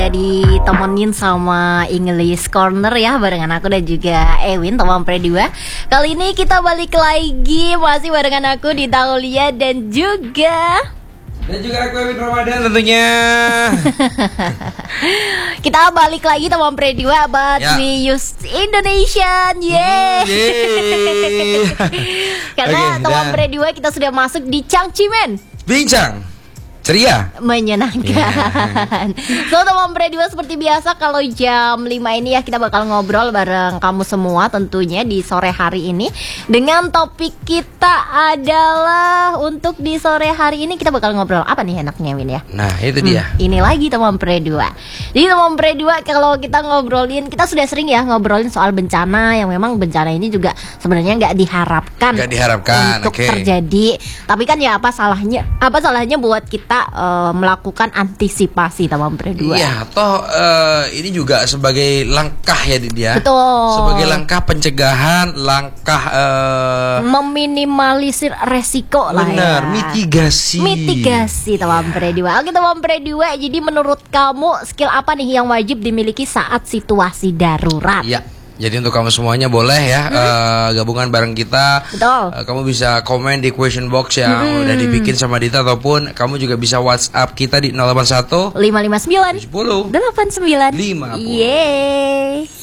Ditemenin sama English Corner ya, barengan aku dan juga Ewin, teman Pre2. Kali ini kita balik lagi, masih barengan aku di Taulia dan juga aku Ewin Ramadan tentunya. kita balik lagi teman Pre2, but we use Indonesian. Yeay. Karena teman Pre2 kita sudah masuk di Cangcimen. Bincang ceria, menyenangkan. So teman Pre2, seperti biasa kalau jam 5 ini ya kita bakal ngobrol bareng kamu semua tentunya di sore hari ini. Dengan topik kita adalah, untuk di sore hari ini kita bakal ngobrol apa nih enaknya, Win ya? Nah itu dia. Ini lagi teman Pre2. Jadi teman Pre2, kalau kita ngobrolin, kita sudah sering ya ngobrolin soal bencana, yang memang bencana ini juga sebenarnya nggak diharapkan untuk terjadi. Tapi kan ya apa salahnya buat kita melakukan antisipasi teman Pre2. Iya, toh ini juga sebagai langkah ya dia. Betul. Sebagai langkah pencegahan, langkah meminimalisir resiko lah ya. Benar, mitigasi teman Pre2. Oke teman Pre2, jadi menurut kamu skill apa nih yang wajib dimiliki saat situasi darurat? Iya. Jadi untuk kamu semuanya boleh ya gabungan bareng kita. Betul. Kamu bisa komen di question box yang udah dibikin sama Dita, ataupun kamu juga bisa WhatsApp kita di 081 559 10 89 50. Yeay.